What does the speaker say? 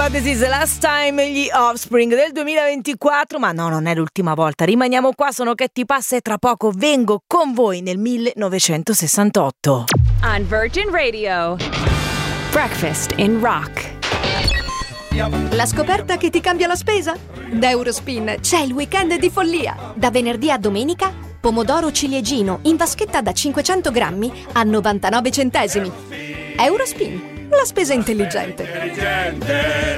This is the last time, gli Offspring del 2024, ma no, non è l'ultima volta, rimaniamo qua, sono Che ti passa e tra poco vengo con voi nel 1968. On Virgin Radio, Breakfast in Rock. La scoperta che ti cambia la spesa? Da Eurospin c'è il weekend di follia. Da venerdì a domenica, pomodoro ciliegino in vaschetta da 500 grammi a 99 centesimi. Eurospin, la spesa intelligente.